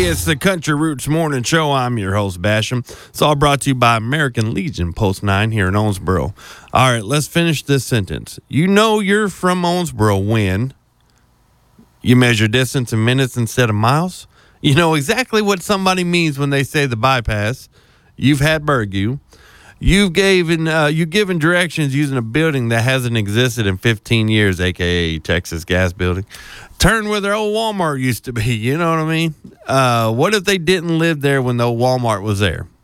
It's the Country Roots Morning Show. I'm your host, Basham. It's all brought to you by American Legion Post 9 here in Owensboro. All right, let's finish this sentence. You know you're from Owensboro when you measure distance in minutes instead of miles. You know exactly what somebody means when they say the bypass. You've had Burgoo. You've given directions using a building that hasn't existed in 15 years, a.k.a. Texas Gas Building. Turn where their old Walmart used to be, you know what I mean? What if they didn't live there when the old Walmart was there?